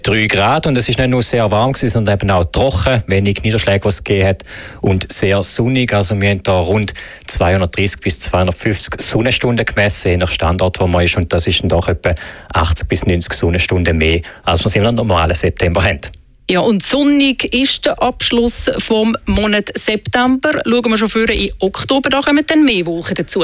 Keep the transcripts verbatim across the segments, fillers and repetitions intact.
drei Grad und es ist nicht nur sehr warm gewesen, sondern eben auch trocken, wenig Niederschläge, was es gegeben hat und sehr sonnig. Also wir haben da rund zweihundertdreißig bis zweihundertfünfzig Sonnenstunden gemessen, je nach Standort, wo man ist, und das ist dann doch etwa achtzig bis neunzig Sonnenstunden mehr, als wir es im normalen September haben. Ja, und sonnig ist der Abschluss vom Monat September. Schauen wir schon früher in Oktober, da kommen dann mehr Wolken dazu.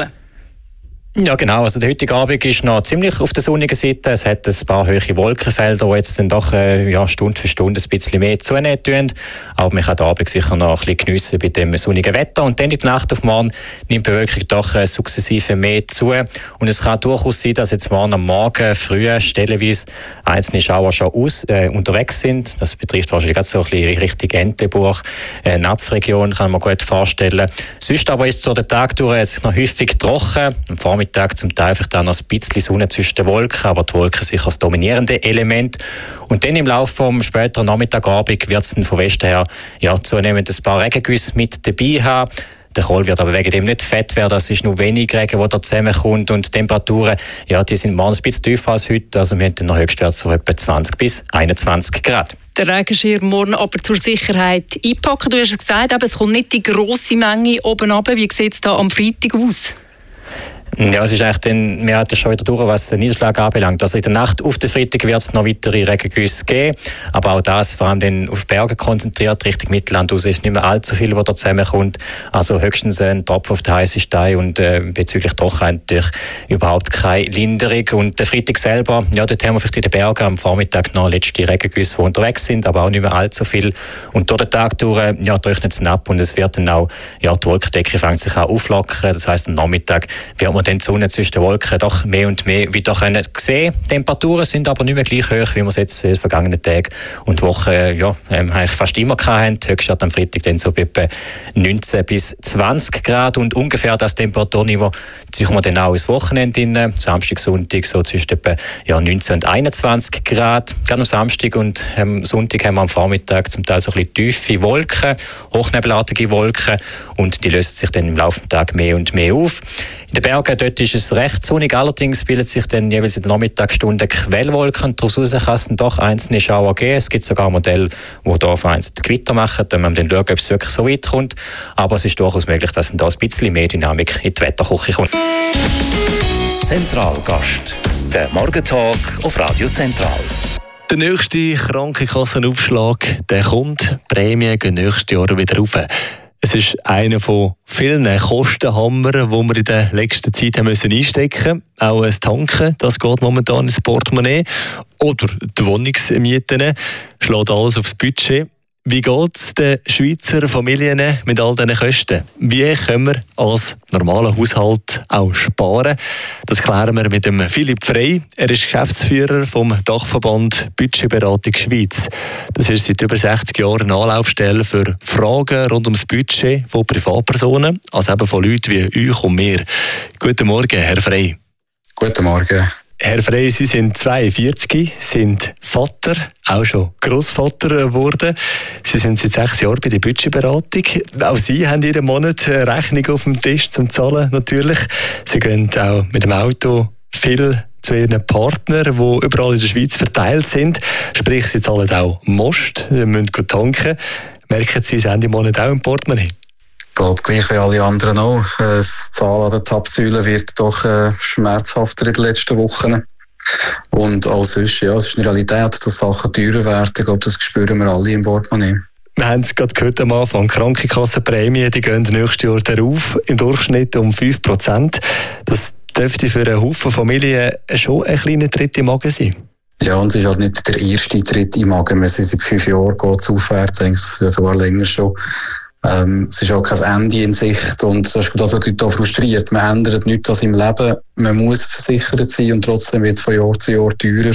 Ja, genau. Also der heutige Abend ist noch ziemlich auf der sonnigen Seite. Es hat ein paar hohe Wolkenfelder, die jetzt dann doch äh, ja, Stunde für Stunde ein bisschen mehr zunehmen tun. Aber man kann den Abend sicher noch ein bisschen geniessen bei dem sonnigen Wetter. Und dann in der Nacht auf morgen nimmt die Bewölkung doch äh, sukzessive mehr zu. Und es kann durchaus sein, dass jetzt morgen am Morgen früh stellenweise einzelne Schauer schon aus, äh, unterwegs sind. Das betrifft wahrscheinlich gerade so ein bisschen Richtung Entenburg, äh, Napfregion, kann man gut vorstellen. Sonst aber ist so der Tag durch jetzt noch häufig trocken. Am Vormittag zum Teil vielleicht auch noch ein bisschen Sonne zwischen den Wolken, aber die Wolken sicher das dominierende Element. Und dann im Laufe vom späteren Nachmittagabend wird es dann von Westen her ja, zunehmend ein paar Regengüsse mit dabei haben. Der Kohl wird aber wegen dem nicht fett werden. Es ist nur wenig Regen, der da zusammenkommt. Und die Temperaturen, ja, die sind morgens ein bisschen tiefer als heute. Also wir haben dann noch Höchstwerte so etwa zwanzig bis einundzwanzig Grad. Der Regenschirm morgen aber zur Sicherheit einpacken. Du hast es gesagt, aber es kommt nicht die grosse Menge oben runter. Wie sieht es da am Freitag aus? Ja, es ist eigentlich dann, wir hatten schon wieder durch, was den Niederschlag anbelangt. Also in der Nacht auf den Freitag wird es noch weitere Regengüsse geben, aber auch das vor allem dann auf Berge konzentriert, Richtung Mittelland aus ist nicht mehr allzu viel, was da zusammenkommt. Also höchstens ein Tropfen auf den heißen Stein und äh, bezüglich Trockenheit natürlich überhaupt keine Linderung. Und der Freitag selber, ja, dort haben wir vielleicht in den Bergen am Vormittag noch letzte Regengüsse, die unterwegs sind, aber auch nicht mehr allzu viel. Und durch den Tag durch, ja, trocknet es ab und es wird dann auch, ja, die Wolkendecke fängt sich auch auflockern. Das heisst, am Nachmittag wird man dann die Sonne zwischen den Wolken doch mehr und mehr wieder können sehen. Die Temperaturen sind aber nicht mehr gleich hoch, wie wir es jetzt in den vergangenen Tagen und Wochen ja, eigentlich fast immer hatten. Höchstwert am Freitag dann so bei etwa neunzehn bis zwanzig Grad und ungefähr das Temperaturniveau ziehen wir dann auch ins Wochenende rein. Samstag, Sonntag so zwischen etwa ja, neunzehn und einundzwanzig Grad. Gerade am Samstag und am Sonntag haben wir am Vormittag zum Teil so ein bisschen tiefe Wolken, hochnebelartige Wolken und die lösen sich dann im Laufe des Tages mehr und mehr auf. In den Bergen dort ist es recht sonnig, allerdings bildet sich dann jeweils in den Nachmittagsstunden Quellwolken. Daraus kann es dann doch einzelne Schauer geben. Es gibt sogar Modelle, die hier vereinzelt Gewitter machen. Dann müssen wir dann schauen, ob es wirklich so weit kommt. Aber es ist durchaus möglich, dass dann da ein bisschen mehr Dynamik in die Wetterküche kommt. Zentralgast, der Morgentalk auf Radio Zentral. Der nächste Krankenkassenaufschlag, der kommt. Die Prämien gehen nächstes Jahr wieder rauf. Es ist einer von vielen Kostenhammern, die wir in der letzten Zeit haben müssen einstecken mussten. Auch das Tanken, das geht momentan ins Portemonnaie. Oder die Wohnungsmieten, schlägt alles aufs Budget. Wie geht es den Schweizer Familien mit all diesen Kosten? Wie können wir als normaler Haushalt auch sparen? Das klären wir mit dem Philipp Frey. Er ist Geschäftsführer vom Dachverband Budgetberatung Schweiz. Das ist seit über sechzig Jahren eine Anlaufstelle für Fragen rund ums Budget von Privatpersonen, also eben von Leuten wie euch und mir. Guten Morgen, Herr Frey. Guten Morgen. Herr Frey, Sie sind zweiundvierzig, sind Vater, auch schon Grossvater geworden. Sie sind seit sechs Jahren bei der Budgetberatung. Auch Sie haben jeden Monat eine Rechnung auf dem Tisch zum Zahlen natürlich. Sie gehen auch mit dem Auto viel zu Ihren Partnern, die überall in der Schweiz verteilt sind. Sprich, Sie zahlen auch Most, Sie müssen tanken. Merken Sie das Ende Monat auch im Portemonnaie? Ich glaube, gleich wie alle anderen auch. Das Zahlen an den Tapsäulen wird doch äh, schmerzhafter in den letzten Wochen. Und auch sonst, ja, es ist eine Realität, dass Sachen teurer werden. Ich glaube, das spüren wir alle im Portemonnaie. Wir haben es gerade gehört am Anfang, Krankenkassenprämien, die gehen nächstes Jahr darauf, im Durchschnitt um fünf Prozent. Das dürfte für einen Haufen Familien schon ein kleiner Tritt im Magen sein. Ja, und es ist halt nicht der erste Tritt im Magen. Wir sind seit fünf Jahren geht es aufwärts, eigentlich sogar länger schon. Ähm, es ist auch kein Ende in Sicht und das ist das, was die Leute auch frustriert. Man ändert nichts im Leben, man muss versichert sein und trotzdem wird es von Jahr zu Jahr teurer.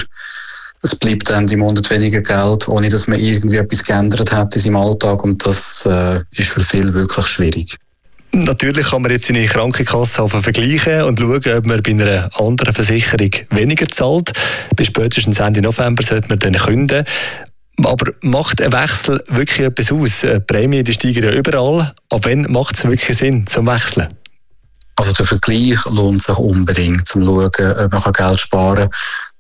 Es bleibt dann im Monat weniger Geld, ohne dass man irgendwie etwas geändert hat in seinem Alltag und das äh, ist für viele wirklich schwierig. Natürlich kann man jetzt seine Krankenkasse vergleichen und schauen, ob man bei einer anderen Versicherung weniger zahlt. Bis spätestens Ende November sollte man dann künden. Aber macht ein Wechsel wirklich etwas aus? Die Prämien die steigen ja überall. Ab wann macht es wirklich Sinn zum Wechseln? Also der Vergleich lohnt sich unbedingt, um zu schauen, ob man Geld sparen kann.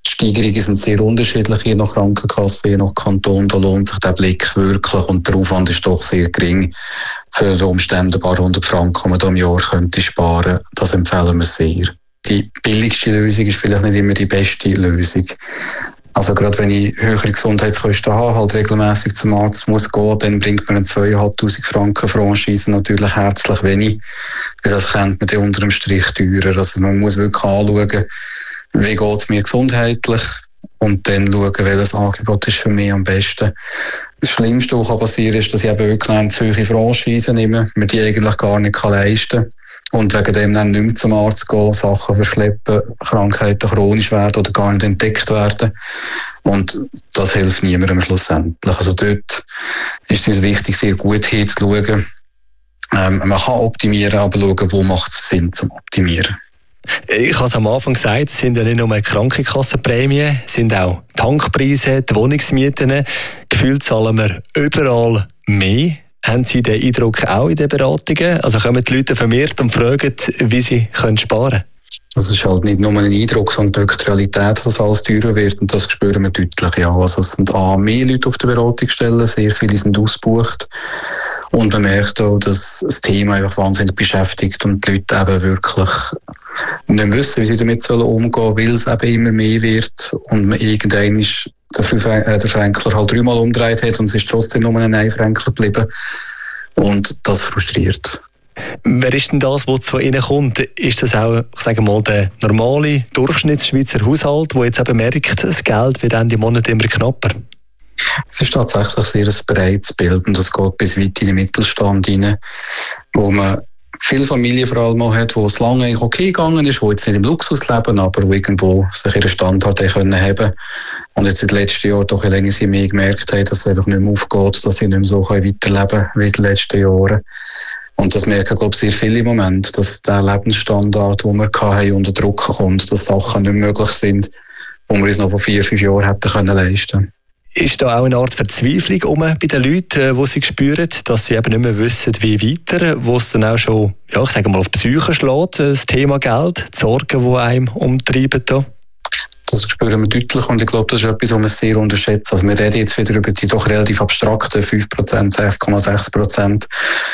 Die Steigerungen sind sehr unterschiedlich, je nach Krankenkasse, je nach Kanton. Da lohnt sich der Blick wirklich und der Aufwand ist doch sehr gering. Für unter Umständen ein paar hundert Franken, die man da im Jahr könnte sparen. Das empfehlen wir sehr. Die billigste Lösung ist vielleicht nicht immer die beste Lösung. Also gerade wenn ich höhere Gesundheitskosten habe, halt regelmäßig zum Arzt muss gehen, dann bringt man eine zweitausendfünfhundert Franken Franchise natürlich herzlich wenig, weil das kennt man dann unter dem Strich teurer. Also man muss wirklich anschauen, wie geht es mir gesundheitlich und dann schauen, welches Angebot ist für mich am besten. Das Schlimmste, was passieren kann, ist, dass ich eben wirklich eine zu hohe Franchise nehme, mir die eigentlich gar nicht leisten kann. Und wegen dem dann nicht mehr zum Arzt gehen, Sachen verschleppen, Krankheiten chronisch werden oder gar nicht entdeckt werden. Und das hilft niemandem schlussendlich. Also dort ist es uns wichtig, sehr gut hinzuschauen. Ähm, man kann optimieren, aber schauen, wo macht es Sinn zum Optimieren. Ich habe es am Anfang gesagt, es sind ja nicht nur Krankenkassenprämien, es sind auch Tankpreise, die Wohnungsmieten. Gefühlt zahlen wir überall mehr. Haben Sie den Eindruck auch in den Beratungen? Also kommen die Leute vermehrt und fragen, wie sie können sparen können? Das ist halt nicht nur ein Eindruck, sondern wirklich die Realität, dass alles teurer wird. Und das spüren wir deutlich. Ja. Also es sind A, mehr Leute auf der Beratungsstelle, sehr viele sind ausgebucht. Und man merkt auch, dass das Thema einfach wahnsinnig beschäftigt und die Leute eben wirklich nicht wissen, wie sie damit umgehen sollen, weil es eben immer mehr wird und man irgendwann ist der Fränkler halt dreimal umgedreht hat und es ist trotzdem nur ein Ein-Fränkler geblieben. Und das frustriert. Wer ist denn das, was zu Ihnen kommt? Ist das auch, ich sage mal, der normale Durchschnittsschweizer Haushalt, der jetzt eben merkt, das Geld wird Ende Monat immer knapper? Es ist tatsächlich sehr ein breites Bild und es geht bis weit in den Mittelstand hinein, wo man viele Familien vor allem auch hat, wo es lange eigentlich okay gegangen ist, die jetzt nicht im Luxus leben, aber wo irgendwo sich ihren Standard haben können. Und jetzt in den letzten Jahren doch länger sie mehr gemerkt haben, dass es einfach nicht mehr aufgeht, dass sie nicht mehr so weiterleben können wie in den letzten Jahren. Und das merken, glaube ich, sehr viele im Moment, dass der Lebensstandard, den wir hatten, unter Druck kommt, dass Sachen nicht möglich sind, die wir uns noch vor vier, fünf Jahren hätten können leisten. Ist da auch eine Art Verzweiflung um bei den Leuten, die sie spüren, dass sie eben nicht mehr wissen, wie weiter, wo es dann auch schon, ja, ich sage mal, auf die Psyche schlägt, das Thema Geld, die Sorgen, die einem umtreiben da? Das spüren wir deutlich und ich glaube, das ist etwas, was man sehr unterschätzt. Also wir reden jetzt wieder über die doch relativ abstrakten fünf Prozent, sechs Komma sechs Prozent.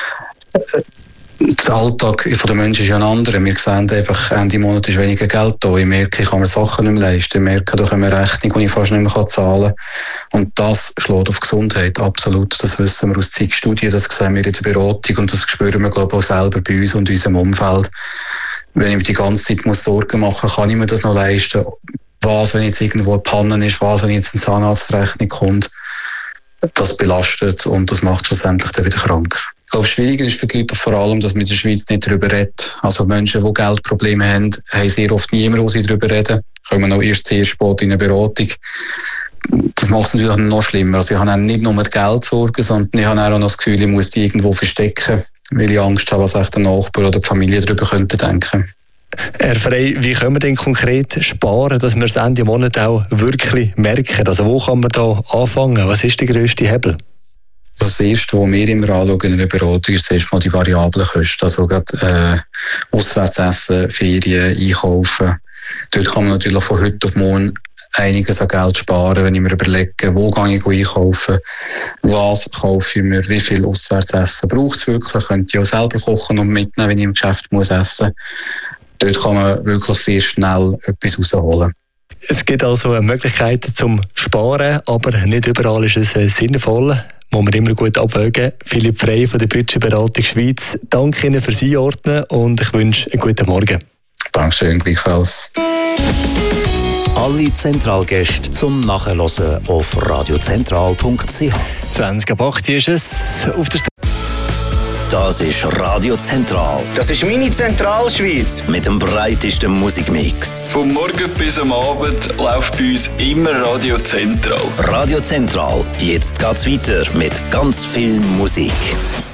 Der Alltag der Menschen ist ja ein anderer. Wir sehen einfach, Ende Monat ist weniger Geld da. Ich merke, ich kann mir Sachen nicht mehr leisten. Ich merke, da kommen Rechnungen, die ich fast nicht mehr zahlen kann. Und das schlägt auf Gesundheit, absolut. Das wissen wir aus zig Studien, das sehen wir in der Beratung und das spüren wir, glaube ich, auch selber bei uns und in unserem Umfeld. Wenn ich mir die ganze Zeit muss Sorgen machen muss, kann ich mir das noch leisten? Was, wenn jetzt irgendwo eine Panne ist? Was, wenn jetzt eine Zahnarztrechnung kommt? Das belastet und das macht schlussendlich dann wieder krank. Ich glaube, schwieriger ist für die Leute vor allem, dass man in der Schweiz nicht darüber redet. Also Menschen, die Geldprobleme haben, haben sehr oft niemanden, wo sie darüber reden. Kommen auch erst sehr spät in eine Beratung. Das macht es natürlich noch schlimmer. Also ich habe nicht nur die Geldsorgen, sondern ich habe auch noch das Gefühl, ich muss die irgendwo verstecken, weil ich Angst habe, was echt der Nachbar oder die Familie darüber könnte denken. Herr Frey, wie können wir denn konkret sparen, dass wir es Ende Monat auch wirklich merken? Also wo kann man da anfangen? Was ist der grösste Hebel? Das Erste, was wir immer anschauen in einer Beratung, ist zuerst mal die variablen Kosten. Also gerade äh, Auswärtsessen, Ferien, Einkaufen. Dort kann man natürlich von heute auf morgen einiges an Geld sparen, wenn ich mir überlege, wo gehe ich einkaufen, was kaufe ich mir, wie viel Auswärtsessen braucht es wirklich, könnte ich auch selber kochen und mitnehmen, wenn ich im Geschäft muss essen. Dort kann man wirklich sehr schnell etwas rausholen. Es gibt also Möglichkeiten zum Sparen, aber nicht überall ist es sinnvoll. Muss man immer gut abwägen. Philipp Frey von der Budgetberatung Schweiz. Danke Ihnen fürs Einordnen und ich wünsche einen guten Morgen. Dankeschön, gleichfalls. Alle Zentralgäste zum Nachhören auf radiozentral punkt c h. zwanzig ab acht ist es auf der St- Das ist Radio Zentral. Das ist meine Zentralschweiz. Mit dem breitesten Musikmix. Vom Morgen bis am Abend läuft bei uns immer Radio Zentral. Radio Zentral. Jetzt geht's weiter mit ganz viel Musik.